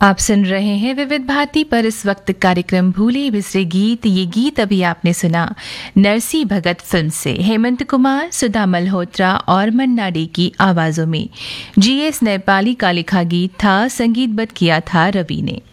आप सुन रहे हैं विविध भारती पर इस वक्त कार्यक्रम भूले बिसरे गीत। ये गीत अभी आपने सुना नरसी भगत फिल्म से हेमंत कुमार, सुधा मल्होत्रा और मन्ना डे की आवाजों में। जीएस नेपाली का लिखा गीत था, संगीतबद्ध किया था रवि ने।